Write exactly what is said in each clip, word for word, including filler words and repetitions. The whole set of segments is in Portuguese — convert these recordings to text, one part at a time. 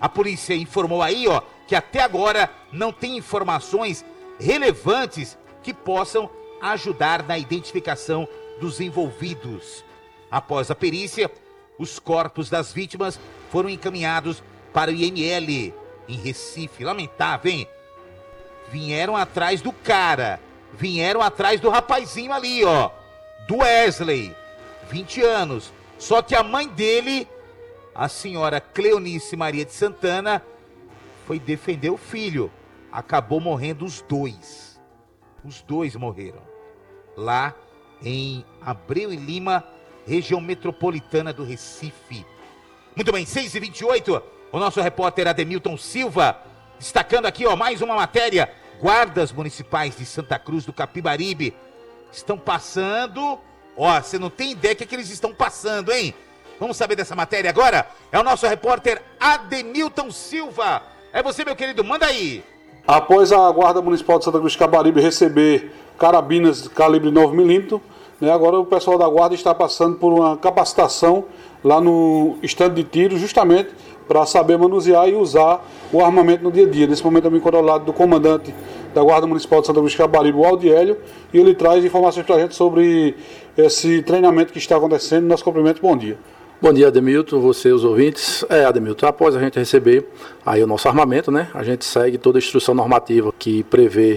A polícia informou aí, ó, que até agora não tem informações relevantes que possam ajudar na identificação dos envolvidos. Após a perícia, os corpos das vítimas foram encaminhados para o I M L em Recife. Lamentável, hein? Vieram atrás do cara, vieram atrás do rapazinho ali, ó, do Wesley, vinte anos. Só que a mãe dele, a senhora Cleonice Maria de Santana, foi defender o filho. Acabou morrendo os dois. Os dois morreram. Lá em Abreu e Lima, região metropolitana do Recife. Muito bem, seis e vinte e oito, o nosso repórter Ademilton Silva, destacando aqui, ó, mais uma matéria. Guardas municipais de Santa Cruz do Capibaribe estão passando, ó, você não tem ideia do que, é que eles estão passando, hein? Vamos saber dessa matéria agora? É o nosso repórter Ademilton Silva. É você, meu querido, manda aí. Após a Guarda Municipal de Santa Cruz do Capibaribe receber carabinas de calibre nove milímetros, né, agora o pessoal da Guarda está passando por uma capacitação lá no estande de tiro, justamente para saber manusear e usar o armamento no dia a dia. Nesse momento eu me encontro ao lado do comandante da Guarda Municipal de Santa Cruz do Capibaribe, o Aldiélio, e ele traz informações para a gente sobre esse treinamento que está acontecendo. Nosso cumprimento, bom dia. Bom dia, Ademilton, você e os ouvintes. É, Ademilton, após a gente receber aí o nosso armamento, né, a gente segue toda a instrução normativa que prevê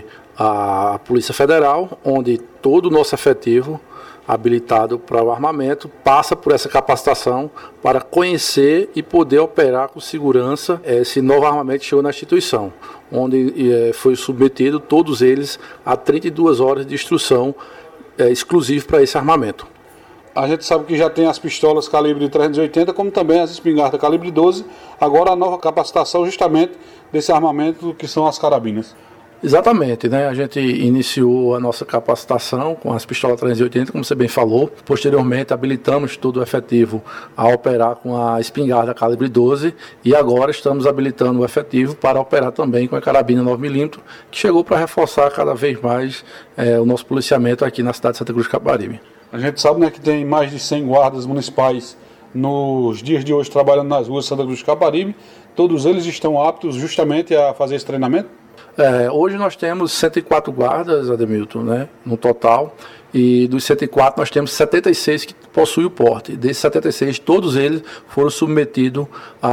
a Polícia Federal, onde todo o nosso efetivo habilitado para o armamento passa por essa capacitação para conhecer e poder operar com segurança esse novo armamento que chegou na instituição, onde é, foi submetido todos eles a trinta e duas horas de instrução é, exclusivo para esse armamento. A gente sabe que já tem as pistolas calibre trezentos e oitenta, como também as espingardas calibre doze, agora a nova capacitação justamente desse armamento que são as carabinas. Exatamente, né? A gente iniciou a nossa capacitação com as pistolas trezentos e oitenta, como você bem falou. Posteriormente, habilitamos todo o efetivo a operar com a espingarda calibre doze e agora estamos habilitando o efetivo para operar também com a carabina nove milímetros, que chegou para reforçar cada vez mais é, o nosso policiamento aqui na cidade de Santa Cruz do Capibaribe. A gente sabe, né, que tem mais de cem guardas municipais nos dias de hoje trabalhando nas ruas de Santa Cruz do Capibaribe. Todos eles estão aptos justamente a fazer esse treinamento? É, hoje nós temos cento e quatro guardas, Ademilton, né, no total, e dos cento e quatro nós temos setenta e seis que possuem o porte. Desses setenta e seis, todos eles foram submetidos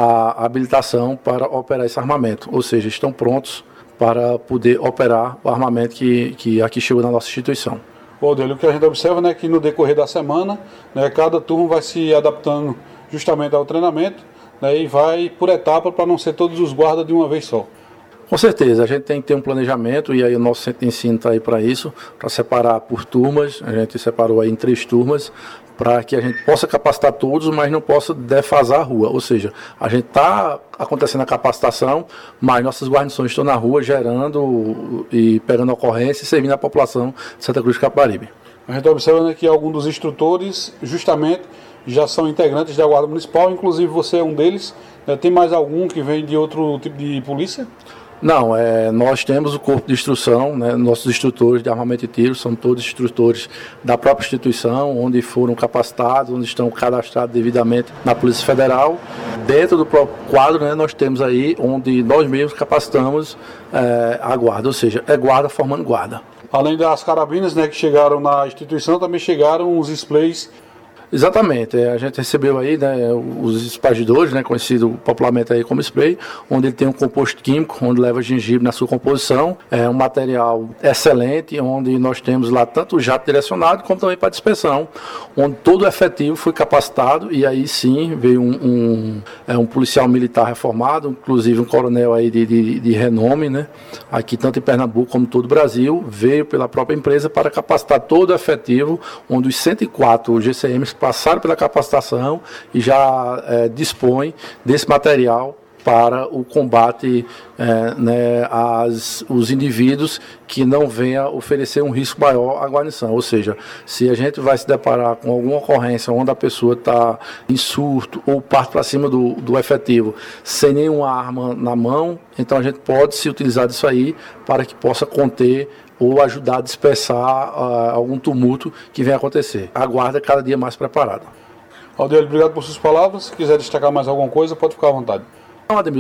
à habilitação para operar esse armamento, ou seja, estão prontos para poder operar o armamento que, que aqui chegou na nossa instituição. Bom, Délio, o que a gente observa, né, que no decorrer da semana, né, cada turno vai se adaptando justamente ao treinamento, né, e vai por etapa para não ser todos os guardas de uma vez só. Com certeza, a gente tem que ter um planejamento e aí o nosso centro de ensino está aí para isso, para separar por turmas. A gente separou aí em três turmas para que a gente possa capacitar todos, mas não possa defasar a rua. Ou seja, a gente está acontecendo a capacitação, mas nossas guarnições estão na rua gerando e pegando ocorrência e servindo a população de Santa Cruz do Capibaribe. A gente observa, né, que alguns dos instrutores justamente já são integrantes da Guarda Municipal, inclusive você é um deles. Tem mais algum que vem de outro tipo de polícia? Não, é, nós temos o corpo de instrução, né, nossos instrutores de armamento e tiro são todos instrutores da própria instituição, onde foram capacitados, onde estão cadastrados devidamente na Polícia Federal. Dentro do próprio quadro, né, nós temos aí onde nós mesmos capacitamos é, a guarda, ou seja, é guarda formando guarda. Além das carabinas, né, que chegaram na instituição, também chegaram os displays. Exatamente, a gente recebeu aí, né, os espargidores, né, conhecido popularmente aí como spray, onde ele tem um composto químico, onde leva gengibre na sua composição, é um material excelente, onde nós temos lá tanto o jato direcionado como também para dispersão, onde todo o efetivo foi capacitado e aí sim veio um, um, é, um policial militar reformado, inclusive um coronel aí de, de, de renome, né, aqui tanto em Pernambuco como em todo o Brasil, veio pela própria empresa para capacitar todo o efetivo, onde os cento e quatro G C Ms passaram pela capacitação e já é, dispõe desse material para o combate é, né, às, os indivíduos que não venha oferecer um risco maior à guarnição. Ou seja, se a gente vai se deparar com alguma ocorrência onde a pessoa está em surto ou parte para cima do, do efetivo sem nenhuma arma na mão, então a gente pode se utilizar disso aí para que possa conter ou ajudar a dispersar uh, algum tumulto que venha acontecer. A guarda é cada dia mais preparada. Aldeiro, obrigado por suas palavras. Se quiser destacar mais alguma coisa, pode ficar à vontade. Não, Ademir,